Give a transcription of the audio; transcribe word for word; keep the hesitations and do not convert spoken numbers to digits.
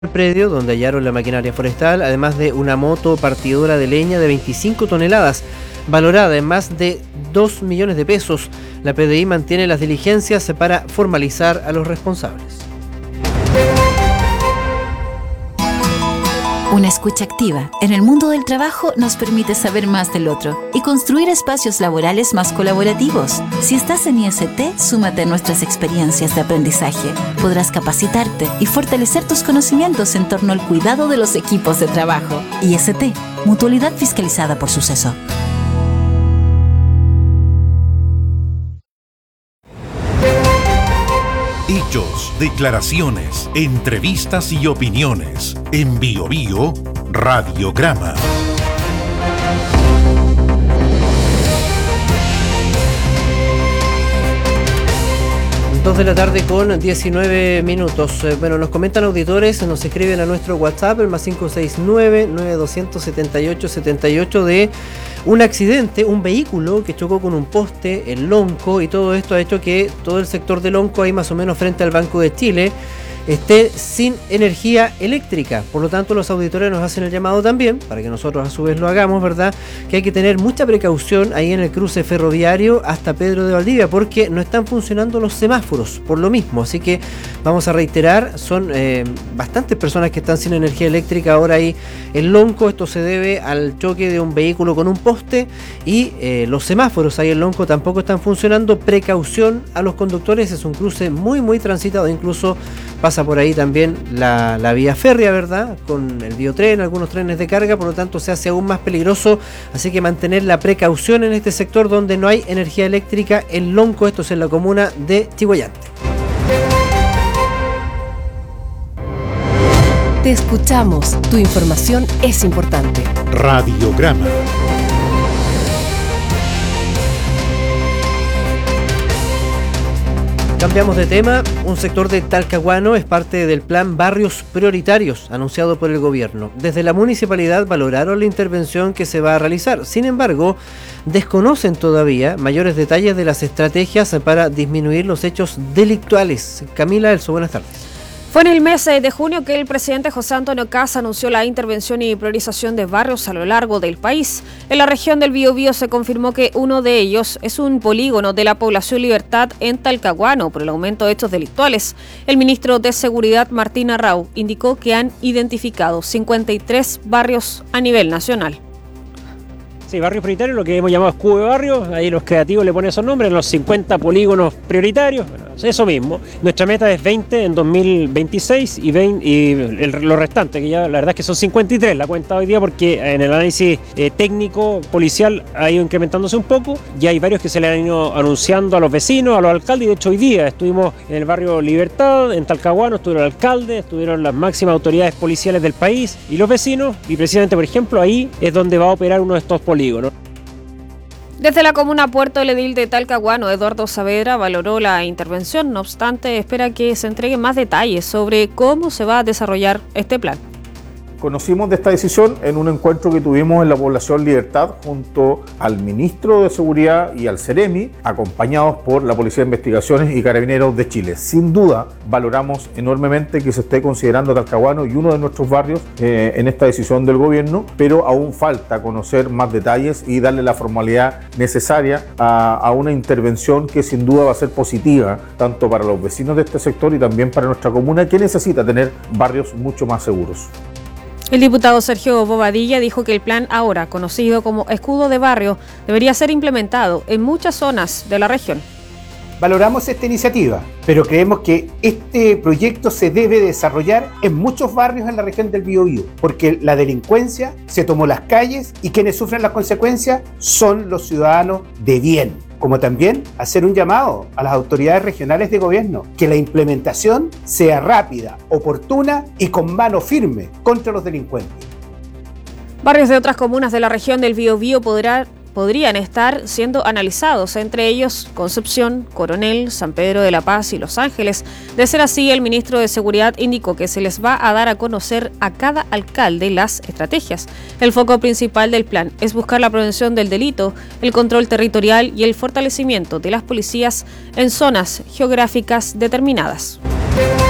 El predio donde hallaron la maquinaria forestal, además de una moto partidora de leña de veinticinco toneladas, valorada en más de dos millones de pesos. La P D I mantiene las diligencias para formalizar a los responsables. Una escucha activa en el mundo del trabajo nos permite saber más del otro y construir espacios laborales más colaborativos. Si estás en I S T, súmate a nuestras experiencias de aprendizaje. Podrás capacitarte y fortalecer tus conocimientos en torno al cuidado de los equipos de trabajo. I S T, Mutualidad Fiscalizada por Suceso. Hechos, declaraciones, entrevistas y opiniones. En Bio Bio, Radiograma. dos de la tarde con diecinueve minutos. Eh, bueno, nos comentan auditores, nos escriben a nuestro WhatsApp, el más cinco seis nueve, nueve dos siete ocho siete ocho, de un accidente, un vehículo que chocó con un poste, el Lonco, y todo esto ha hecho que todo el sector del Lonco, ahí más o menos frente al Banco de Chile, esté sin energía eléctrica. Por lo tanto, los auditores nos hacen el llamado también, para que nosotros a su vez lo hagamos, ¿verdad?, que hay que tener mucha precaución ahí en el cruce ferroviario hasta Pedro de Valdivia, porque no están funcionando los semáforos por lo mismo. Así que vamos a reiterar, son eh, bastantes personas que están sin energía eléctrica ahora ahí en Lonco. Esto se debe al choque de un vehículo con un poste y eh, los semáforos ahí en Lonco tampoco están funcionando. Precaución a los conductores, es un cruce muy muy transitado, incluso pasa por ahí también la, la vía férrea, ¿verdad?, con el biotren, algunos trenes de carga, por lo tanto se hace aún más peligroso, así que mantener la precaución en este sector donde no hay energía eléctrica en Lonco. Esto es en la comuna de Chiguayante. Te escuchamos, tu información es importante. Radiograma. Cambiamos de tema. Un sector de Talcahuano es parte del plan Barrios Prioritarios anunciado por el gobierno. Desde la municipalidad valoraron la intervención que se va a realizar. Sin embargo, desconocen todavía mayores detalles de las estrategias para disminuir los hechos delictuales. Camila Elso, buenas tardes. Fue en el mes de junio que el presidente José Antonio Kast anunció la intervención y priorización de barrios a lo largo del país. En la región del Biobío se confirmó que uno de ellos es un polígono de la población Libertad en Talcahuano por el aumento de hechos delictuales. El ministro de Seguridad, Martín Arrau, indicó que han identificado cincuenta y tres barrios a nivel nacional. Sí, barrios prioritarios, lo que hemos llamado escudo de barrios, ahí los creativos le ponen esos nombres, los cincuenta polígonos prioritarios, bueno, eso mismo. Nuestra meta es veinte en dos mil veintiséis y, veinte, y el, lo restante, que ya la verdad es que son cincuenta y tres, la cuenta hoy día, porque en el análisis eh, técnico policial ha ido incrementándose un poco, ya hay varios que se le han ido anunciando a los vecinos, a los alcaldes, y de hecho hoy día estuvimos en el barrio Libertad, en Talcahuano, estuvieron el alcalde, estuvieron las máximas autoridades policiales del país y los vecinos, y precisamente, por ejemplo, ahí es donde va a operar uno de estos polígonos. Desde la comuna Puerto, el edil de Talcahuano, Eduardo Saavedra, valoró la intervención. No obstante, espera que se entreguen más detalles sobre cómo se va a desarrollar este plan. Conocimos de esta decisión en un encuentro que tuvimos en la población Libertad junto al ministro de Seguridad y al Ceremi, acompañados por la Policía de Investigaciones y Carabineros de Chile. Sin duda, valoramos enormemente que se esté considerando Talcahuano y uno de nuestros barrios eh, en esta decisión del gobierno, pero aún falta conocer más detalles y darle la formalidad necesaria a, a una intervención que sin duda va a ser positiva, tanto para los vecinos de este sector y también para nuestra comuna, que necesita tener barrios mucho más seguros. El diputado Sergio Bobadilla dijo que el plan ahora conocido como escudo de barrio debería ser implementado en muchas zonas de la región. Valoramos esta iniciativa, pero creemos que este proyecto se debe desarrollar en muchos barrios en la región del Biobío, porque la delincuencia se tomó las calles y quienes sufren las consecuencias son los ciudadanos de bien. Como también hacer un llamado a las autoridades regionales de gobierno, que la implementación sea rápida, oportuna y con mano firme contra los delincuentes. Barrios de otras comunas de la región del Biobío podrán podrían estar siendo analizados, entre ellos Concepción, Coronel, San Pedro de la Paz y Los Ángeles. De ser así, el ministro de Seguridad indicó que se les va a dar a conocer a cada alcalde las estrategias. El foco principal del plan es buscar la prevención del delito, el control territorial y el fortalecimiento de las policías en zonas geográficas determinadas.